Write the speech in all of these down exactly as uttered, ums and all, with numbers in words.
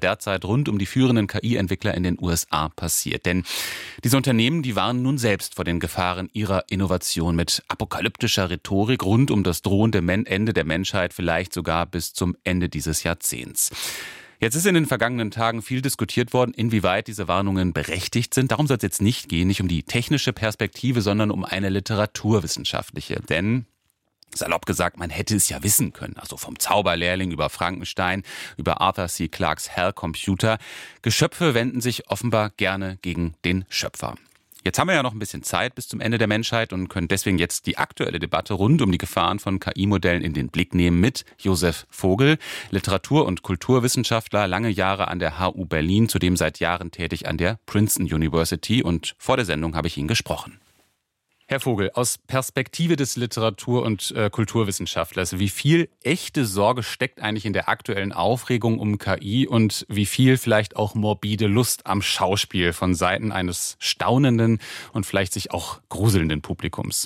derzeit rund um die führenden K I-Entwickler in den U S A passiert. Denn diese Unternehmen, die warnen nun selbst vor den Gefahren ihrer Innovation mit apokalyptischer Rhetorik rund um das drohende Ende der Menschheit, vielleicht sogar bis zum Ende dieses Jahrzehnts. Jetzt ist in den vergangenen Tagen viel diskutiert worden, inwieweit diese Warnungen berechtigt sind. Darum soll es jetzt nicht gehen, nicht um die technische Perspektive, sondern um eine literaturwissenschaftliche. Denn, salopp gesagt, man hätte es ja wissen können. Also vom Zauberlehrling über Frankenstein, über Arthur C. Clarkes Hell Computer. Geschöpfe wenden sich offenbar gerne gegen den Schöpfer. Jetzt haben wir ja noch ein bisschen Zeit bis zum Ende der Menschheit und können deswegen jetzt die aktuelle Debatte rund um die Gefahren von K I-Modellen in den Blick nehmen mit Josef Vogel, Literatur- und Kulturwissenschaftler, lange Jahre an der H U Berlin, zudem seit Jahren tätig an der Princeton University, und vor der Sendung habe ich ihn gesprochen. Herr Vogel, aus Perspektive des Literatur- und äh, Kulturwissenschaftlers, wie viel echte Sorge steckt eigentlich in der aktuellen Aufregung um K I und wie viel vielleicht auch morbide Lust am Schauspiel von Seiten eines staunenden und vielleicht sich auch gruselnden Publikums?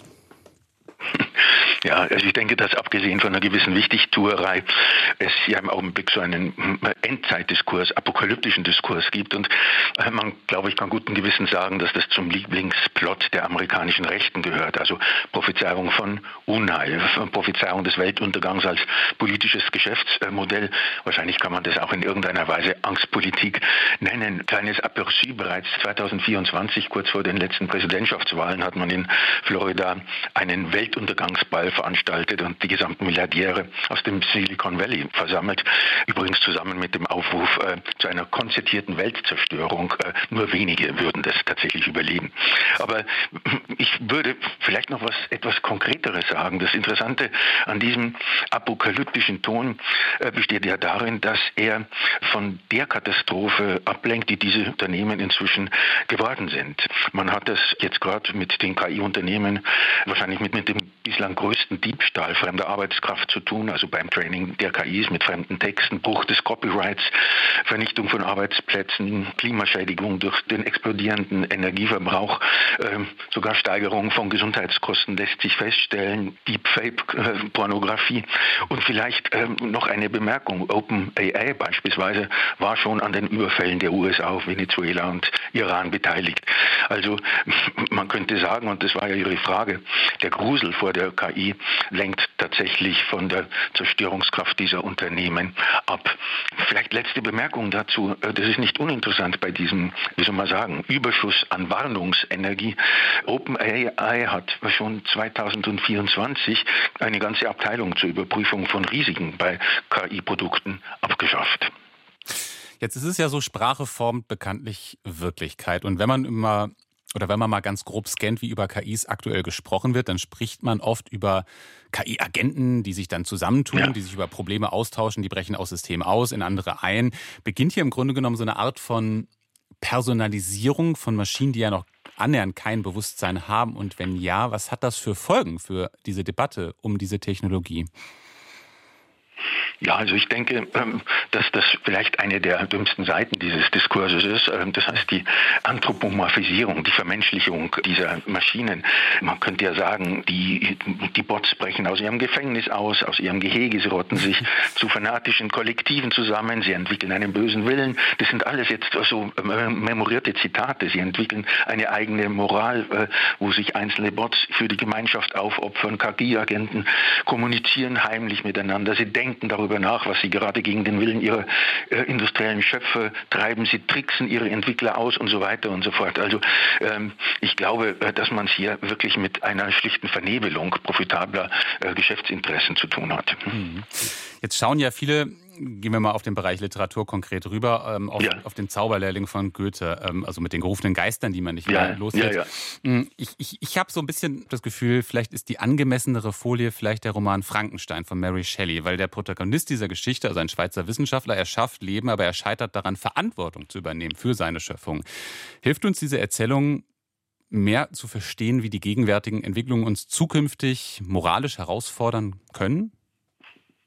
Ja, also ich denke, dass abgesehen von einer gewissen Wichtigtuerei es ja im Augenblick so einen Endzeitdiskurs, apokalyptischen Diskurs gibt. Und man, glaube ich, kann guten Gewissens sagen, dass das zum Lieblingsplot der amerikanischen Rechten gehört. Also Prophezeiung von Unheil, Prophezeiung des Weltuntergangs als politisches Geschäftsmodell. Wahrscheinlich kann man das auch in irgendeiner Weise Angstpolitik nennen. Kleines Aperçu: bereits zweitausendvierundzwanzig, kurz vor den letzten Präsidentschaftswahlen, hat man in Florida einen Weltuntergangsball veranstaltet und die gesamten Milliardäre aus dem Silicon Valley versammelt. Übrigens zusammen mit dem Aufruf äh, zu einer konzertierten Weltzerstörung. Äh, nur wenige würden das tatsächlich überleben. Aber ich würde vielleicht noch was etwas Konkreteres sagen. Das Interessante an diesem apokalyptischen Ton äh, besteht ja darin, dass er von der Katastrophe ablenkt, die diese Unternehmen inzwischen geworden sind. Man hat das jetzt gerade mit den K I-Unternehmen wahrscheinlich mit, mit dem bislang größten Diebstahl fremder Arbeitskraft zu tun, also beim Training der K Is mit fremden Texten, Bruch des Copyrights, Vernichtung von Arbeitsplätzen, Klimaschädigung durch den explodierenden Energieverbrauch, äh, sogar Steigerung von Gesundheitskosten lässt sich feststellen, Deepfake-Pornografie. Und vielleicht äh, noch eine Bemerkung: OpenAI beispielsweise war schon an den Überfällen der U S A auf Venezuela und Iran beteiligt. Also man könnte sagen, und das war ja Ihre Frage, der Grusel vor der K I lenkt tatsächlich von der Zerstörungskraft dieser Unternehmen ab. Vielleicht letzte Bemerkung dazu. Das ist nicht uninteressant bei diesem, wie soll man sagen, Überschuss an Warnungsenergie. OpenAI hat schon zweitausendvierundzwanzig eine ganze Abteilung zur Überprüfung von Risiken bei K I-Produkten abgeschafft. Jetzt ist es ja so, Sprache formt bekanntlich Wirklichkeit. Und wenn man immer Oder wenn man mal ganz grob scannt, wie über K Is aktuell gesprochen wird, dann spricht man oft über K I-Agenten, die sich dann zusammentun, ja. die sich über Probleme austauschen, die brechen aus Systemen aus, in andere ein. Beginnt hier im Grunde genommen so eine Art von Personalisierung von Maschinen, die ja noch annähernd kein Bewusstsein haben? Und wenn ja, was hat das für Folgen für diese Debatte um diese Technologie? Ja, also ich denke, dass das vielleicht eine der dümmsten Seiten dieses Diskurses ist. Das heißt die Anthropomorphisierung, die Vermenschlichung dieser Maschinen. Man könnte ja sagen, die, die Bots brechen aus ihrem Gefängnis aus, aus ihrem Gehege, sie rotten sich zu fanatischen Kollektiven zusammen, sie entwickeln einen bösen Willen. Das sind alles jetzt so memorierte Zitate. Sie entwickeln eine eigene Moral, wo sich einzelne Bots für die Gemeinschaft aufopfern. K I-Agenten kommunizieren heimlich miteinander. Sie denken darüber nach, was sie gerade gegen den Willen ihrer äh, industriellen Schöpfer treiben. Sie tricksen ihre Entwickler aus und so weiter und so fort. Also ähm, ich glaube, äh, dass man es hier wirklich mit einer schlichten Vernebelung profitabler äh, Geschäftsinteressen zu tun hat. Jetzt schauen ja viele, gehen wir mal auf den Bereich Literatur konkret rüber, ähm, auf, ja. auf den Zauberlehrling von Goethe, ähm, also mit den gerufenen Geistern, die man nicht ja, mehr loslässt. Ja, ja. Ich, ich, ich habe so ein bisschen das Gefühl, vielleicht ist die angemessenere Folie vielleicht der Roman Frankenstein von Mary Shelley, weil der Protagonist dieser Geschichte, also ein Schweizer Wissenschaftler, er schafft Leben, aber er scheitert daran, Verantwortung zu übernehmen für seine Schöpfung. Hilft uns diese Erzählung mehr zu verstehen, wie die gegenwärtigen Entwicklungen uns zukünftig moralisch herausfordern können?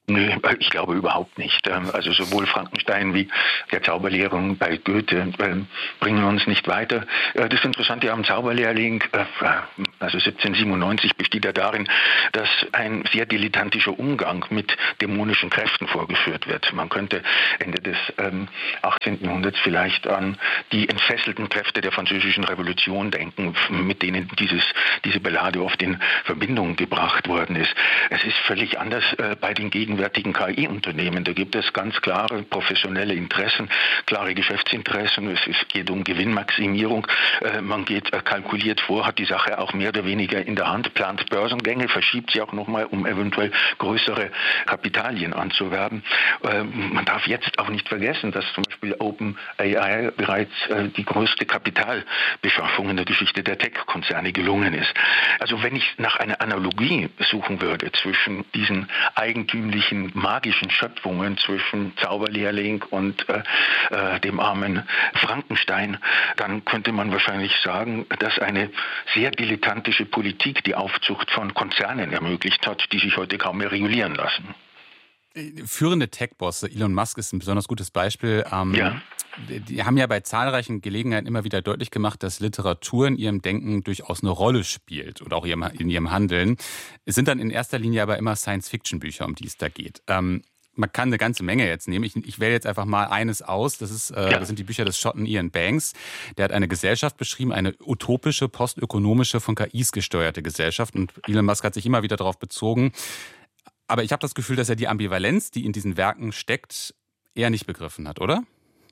Nö, ich glaube überhaupt nicht. Also sowohl Frankenstein wie der Zauberlehrling bei Goethe bringen uns nicht weiter. Das Interessante am Zauberlehrling, also siebzehnhundertsiebenundneunzig, besteht ja darin, dass ein sehr dilettantischer Umgang mit dämonischen Kräften vorgeführt wird. Man könnte Ende des achtzehnten Jahrhunderts vielleicht an die entfesselten Kräfte der Französischen Revolution denken, mit denen dieses, diese Ballade oft in Verbindung gebracht worden ist. Es ist völlig anders bei den gegenwärtigen K I-Unternehmen. Da gibt es ganz klare professionelle Interessen, klare Geschäftsinteressen. Es ist, geht um Gewinnmaximierung. Äh, man geht äh, kalkuliert vor, hat die Sache auch mehr oder weniger in der Hand, plant Börsengänge, verschiebt sie auch nochmal, um eventuell größere Kapitalien anzuwerben. Äh, man darf jetzt auch nicht vergessen, dass zum Beispiel OpenAI bereits äh, die größte Kapitalbeschaffung in der Geschichte der Tech-Konzerne gelungen ist. Also wenn ich nach einer Analogie suchen würde zwischen diesen eigentümlichen magischen Schöpfungen, zwischen Zauberlehrling und äh, äh, dem armen Frankenstein, dann könnte man wahrscheinlich sagen, dass eine sehr dilettantische Politik die Aufzucht von Konzernen ermöglicht hat, die sich heute kaum mehr regulieren lassen. Führende Tech-Bosse, Elon Musk ist ein besonders gutes Beispiel. Ähm, ja. Die haben ja bei zahlreichen Gelegenheiten immer wieder deutlich gemacht, dass Literatur in ihrem Denken durchaus eine Rolle spielt und auch in ihrem Handeln. Es sind dann in erster Linie aber immer Science-Fiction-Bücher, um die es da geht. Ähm, man kann eine ganze Menge jetzt nehmen. Ich, ich wähle jetzt einfach mal eines aus. Das, ist, äh, ja. das sind die Bücher des Schotten Ian Banks. Der hat eine Gesellschaft beschrieben, eine utopische, postökonomische, von K Is gesteuerte Gesellschaft. Und Elon Musk hat sich immer wieder darauf bezogen. Aber ich habe das Gefühl, dass er die Ambivalenz, die in diesen Werken steckt, eher nicht begriffen hat, oder?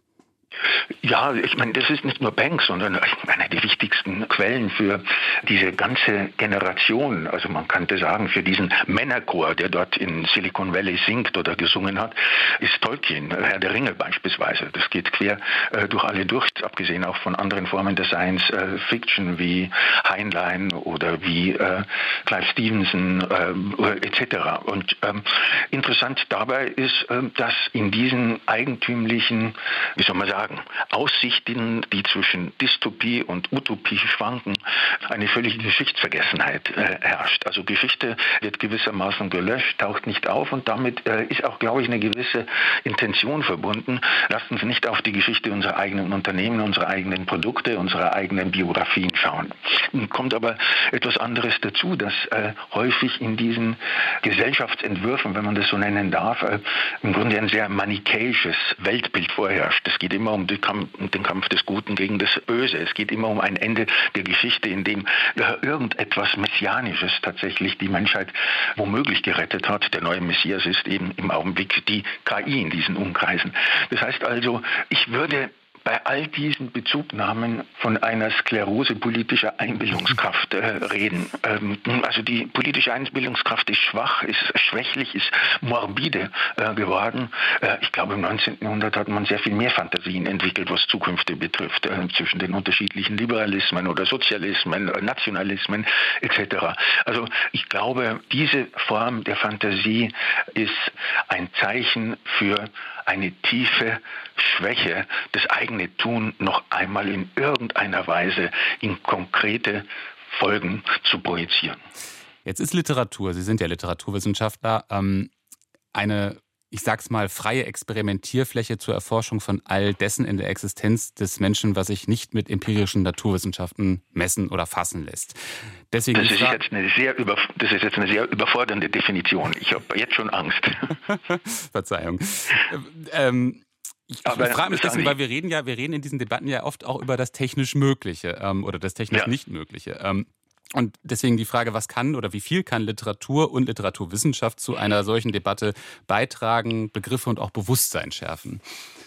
Ja, ich meine, das ist nicht nur Banks, sondern eine der wichtigsten Quellen für diese ganze Generation. Also man könnte sagen, für diesen Männerchor, der dort in Silicon Valley singt oder gesungen hat, ist Tolkien, Herr der Ringe beispielsweise. Das geht quer äh, durch alle durch, abgesehen auch von anderen Formen der Science äh, Fiction wie Heinlein oder wie äh, Clive Stevenson äh, et cetera. Und ähm, interessant dabei ist, äh, dass in diesen eigentümlichen, wie soll man sagen, Aussichten, die zwischen Dystopie und Utopie schwanken, eine völlige Geschichtsvergessenheit äh, herrscht. Also Geschichte wird gewissermaßen gelöscht, taucht nicht auf und damit äh, ist auch, glaube ich, eine gewisse Intention verbunden. Lasst uns nicht auf die Geschichte unserer eigenen Unternehmen, unserer eigenen Produkte, unserer eigenen Biografien schauen. Nun kommt aber etwas anderes dazu, dass äh, häufig in diesen Gesellschaftsentwürfen, wenn man das so nennen darf, äh, im Grunde ein sehr manichäisches Weltbild vorherrscht. Es geht immer um den Kampf, den Kampf des Guten gegen das Böse. Es geht immer um ein Ende der Geschichte, in dem äh, irgendetwas Messianisches tatsächlich die Menschheit womöglich gerettet hat. Der neue Messias ist eben im Augenblick die K I in diesen Umkreisen. Das heißt also, ich würde bei all diesen Bezugnahmen von einer Sklerose politischer Einbildungskraft äh, reden. Ähm, also die politische Einbildungskraft ist schwach, ist schwächlich, ist morbide äh, geworden. Äh, ich glaube, im neunzehnten Jahrhundert hat man sehr viel mehr Fantasien entwickelt, was Zukünfte betrifft, äh, zwischen den unterschiedlichen Liberalismen oder Sozialismen, äh, Nationalismen et cetera. Also ich glaube, diese Form der Fantasie ist ein Zeichen für eine tiefe Schwäche, das eigene Tun noch einmal in irgendeiner Weise in konkrete Folgen zu projizieren. Jetzt ist Literatur, Sie sind ja Literaturwissenschaftler, ähm, eine, ich sag's mal, freie Experimentierfläche zur Erforschung von all dessen in der Existenz des Menschen, was sich nicht mit empirischen Naturwissenschaften messen oder fassen lässt. Deswegen das, ist jetzt eine sehr über, das ist jetzt eine sehr überfordernde Definition. Ich habe jetzt schon Angst. Verzeihung. Ähm, Ich, ich frage mich deswegen, weil wir reden ja, wir reden in diesen Debatten ja oft auch über das technisch Mögliche ähm, oder das technisch ja. nicht Mögliche. Ähm, und deswegen die Frage, was kann oder wie viel kann Literatur und Literaturwissenschaft zu einer solchen Debatte beitragen, Begriffe und auch Bewusstsein schärfen?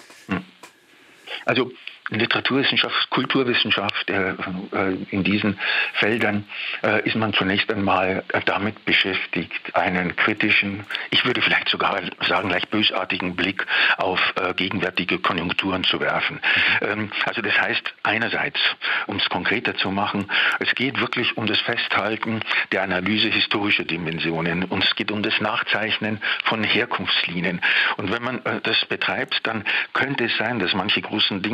Also Literaturwissenschaft, Kulturwissenschaft, äh, äh, in diesen Feldern äh, ist man zunächst einmal damit beschäftigt, einen kritischen, ich würde vielleicht sogar sagen, leicht bösartigen Blick auf äh, gegenwärtige Konjunkturen zu werfen. Ähm, also das heißt einerseits, um es konkreter zu machen, es geht wirklich um das Festhalten der Analyse historischer Dimensionen und es geht um das Nachzeichnen von Herkunftslinien. Und wenn man äh, das betreibt, dann könnte es sein, dass manche großen Dinge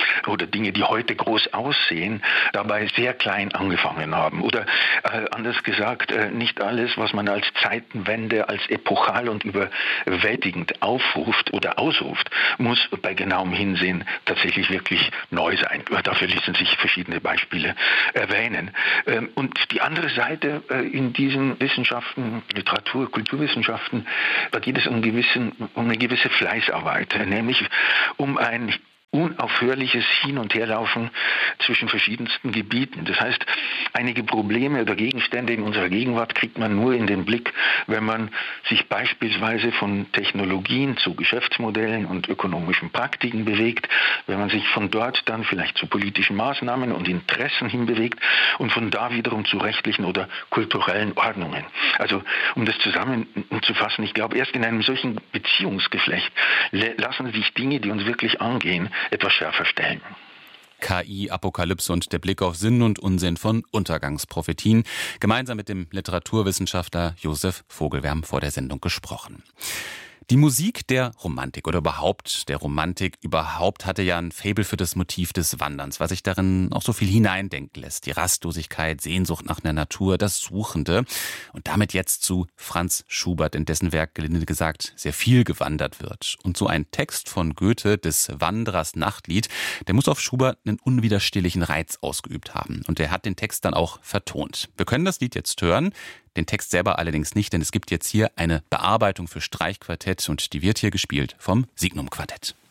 oder Dinge, die heute groß aussehen, dabei sehr klein angefangen haben. Oder äh, anders gesagt, äh, nicht alles, was man als Zeitenwende, als epochal und überwältigend aufruft oder ausruft, muss bei genauem Hinsehen tatsächlich wirklich neu sein. Dafür ließen sich verschiedene Beispiele erwähnen. Ähm, und die andere Seite äh, in diesen Wissenschaften, Literatur, Kulturwissenschaften, da geht es um, gewissen, um eine gewisse Fleißarbeit, nämlich um ein unaufhörliches Hin- und Herlaufen zwischen verschiedensten Gebieten. Das heißt, einige Probleme oder Gegenstände in unserer Gegenwart kriegt man nur in den Blick, wenn man sich beispielsweise von Technologien zu Geschäftsmodellen und ökonomischen Praktiken bewegt, wenn man sich von dort dann vielleicht zu politischen Maßnahmen und Interessen hinbewegt und von da wiederum zu rechtlichen oder kulturellen Ordnungen. Also, um das zusammenzufassen, ich glaube, erst in einem solchen Beziehungsgeflecht lassen sich Dinge, die uns wirklich angehen, etwas schärfer stellen. K I, Apokalypse und der Blick auf Sinn und Unsinn von Untergangsprophetien. Gemeinsam mit dem Literaturwissenschaftler Josef Vogel. Wir haben vor der Sendung gesprochen. Die Musik der Romantik oder überhaupt der Romantik überhaupt hatte ja ein Faible für das Motiv des Wanderns, was sich darin auch so viel hineindenken lässt. Die Rastlosigkeit, Sehnsucht nach der Natur, das Suchende. Und damit jetzt zu Franz Schubert, in dessen Werk, gelinde gesagt, sehr viel gewandert wird. Und so ein Text von Goethe, des Wanderers Nachtlied, der muss auf Schubert einen unwiderstehlichen Reiz ausgeübt haben. Und er hat den Text dann auch vertont. Wir können das Lied jetzt hören. Den Text selber allerdings nicht, denn es gibt jetzt hier eine Bearbeitung für Streichquartett und die wird hier gespielt vom Signum Quartett.